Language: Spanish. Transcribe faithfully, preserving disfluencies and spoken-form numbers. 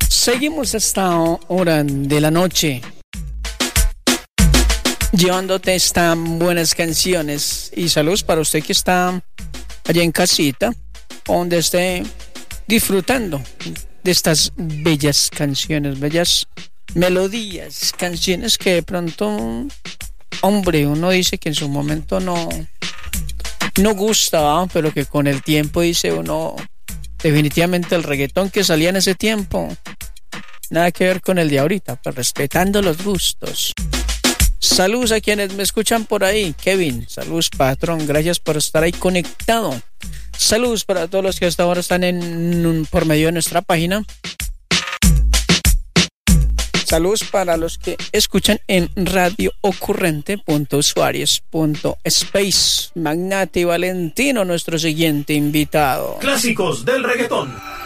Seguimos esta hora de la noche llevándote estas buenas canciones y saludos para usted que está allá en casita, donde esté disfrutando de estas bellas canciones, bellas melodías, canciones que de pronto, hombre, uno dice que en su momento no, no gusta, pero que con el tiempo dice uno, definitivamente el reggaetón que salía en ese tiempo, nada que ver con el de ahorita, pero respetando los gustos. Saludos a quienes me escuchan por ahí. Kevin, saludos patrón, gracias por estar ahí conectado. Saludos para todos los que hasta ahora están en, por medio de nuestra página. Saludos para los que escuchan en radio ocurrente punto usuarios punto space. Magnati Valentino, nuestro siguiente invitado. Clásicos del reggaetón.